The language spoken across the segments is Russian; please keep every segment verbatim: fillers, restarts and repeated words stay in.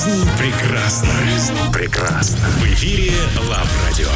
Жизнь прекрасна. Жизнь прекрасна. В эфире Лав Радио.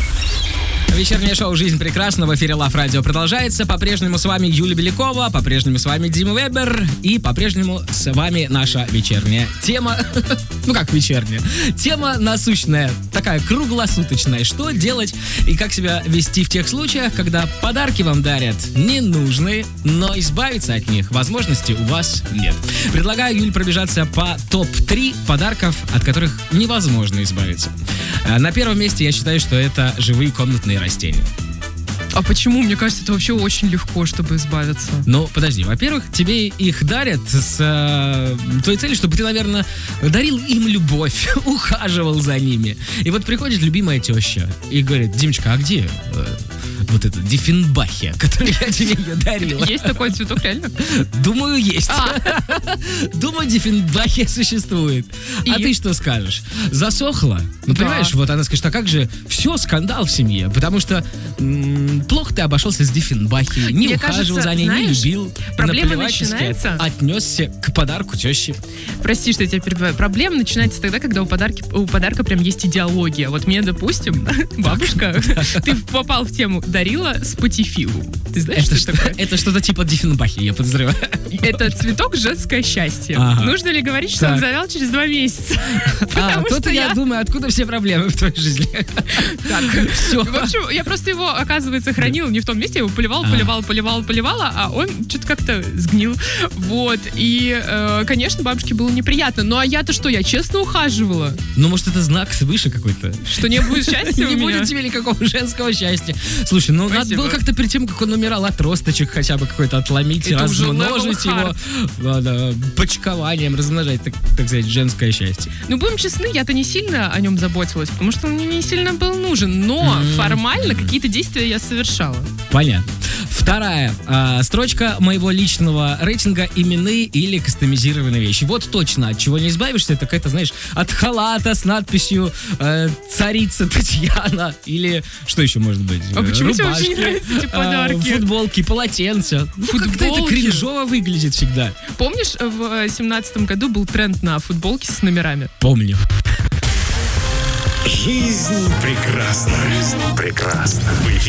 Вечернее шоу «Жизнь прекрасна» в эфире Лав Радио продолжается. По-прежнему с вами Юлия Белякова, по-прежнему с вами Дима Вебер и по-прежнему с вами наша вечерняя тема. Ну как вечерняя? Тема насущная, такая круглосуточная. Что делать и как себя вести в тех случаях, когда подарки вам дарят ненужные, но избавиться от них возможности у вас нет. Предлагаю, Юль, пробежаться по топ три подарков, от которых невозможно избавиться. На первом месте я считаю, что это живые комнатные растения. А почему? Мне кажется, это вообще очень легко, чтобы избавиться. Ну, подожди. Во-первых, тебе их дарят с э, той целью, чтобы ты, наверное, дарил им любовь, ухаживал за ними. И вот приходит любимая теща и говорит: Димочка, а где э, вот эта Диффенбахия, которую я тебе ее дарила? Есть такой цветок, реально? Думаю, есть. А. Думаю, Диффенбахия существует. А И? ты что скажешь? Засохла? Ну, Да. понимаешь, вот она скажет: а как же все, скандал в семье? Потому что м, плохо ты обошелся с Диффенбахией, не Мне ухаживал кажется, за ней, знаешь, не любил, проблема наплевательски начинается- отнесся к подарку тещи. Прости, что я тебя перебиваю. Проблема начинается тогда, когда у, подарки, у подарка прям есть идеология. Вот мне, допустим, бабушка, ты попал в тему, дарила спатифилу. Ты знаешь, Это, что что, это такое? это что-то типа Диффенбахии, я подозреваю. Это цветок женское счастье. Ага. Нужно ли говорить, что Так. он завял через два месяца? А, Потому то-то что я я- думаю, откуда все проблемы в твоей жизни. Так, Все. в общем, я просто его, оказывается, хранила не в том месте, я его поливала, А. поливала, поливала, поливала, а он что-то как-то сгнил. Вот. И, э, конечно, бабушке было неприятно. Ну а я-то что, я честно ухаживала? Ну, может, это знак свыше какой-то? Что не будет счастья Не у меня? будет тебе никакого женского счастья. Слушай, ну надо Спасибо. было как-то перед тем, как он умирал, отросточек хотя бы какой-то отломить, Это уже размножить level его да, да, почкованием, размножать, так, так сказать, женское счастье. Ну, будем честны, я-то не сильно о нем заботилась, потому что он мне не сильно был нужен. Но М. формально какие-то действия я совершала. Понятно. Вторая а, строчка моего личного рейтинга: именные или кастомизированные вещи. Вот точно от чего не избавишься, это какая-то, знаешь, от халата с надписью э, «Царица Татьяна» или что еще может быть? А почему тебе вообще не Рубашки, нравятся эти э, подарки? футболки, полотенца. Ну, как-то это Футболки. кринжово выглядит всегда. Помнишь, в семнадцатом году был тренд на футболки с номерами? Помню. Жизнь прекрасна. Жизнь прекрасна. В эфире